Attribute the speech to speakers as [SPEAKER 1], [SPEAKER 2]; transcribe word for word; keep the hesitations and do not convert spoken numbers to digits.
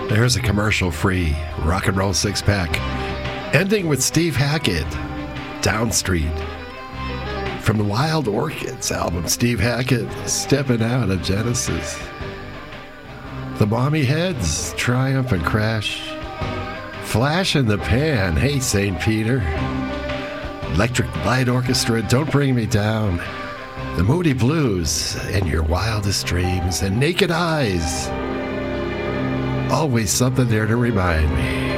[SPEAKER 1] There's a commercial-free rock and roll six-pack, ending with Steve Hackett, Down Street. From the Wild Orchids album, Steve Hackett stepping out of Genesis. The Mommy Heads, Triumph and Crash. Flash in the Pan, Hey Saint Peter. Electric Light Orchestra, Don't Bring Me Down. The Moody Blues, and Your Wildest Dreams. And Naked Eyes, Always Something There to Remind Me.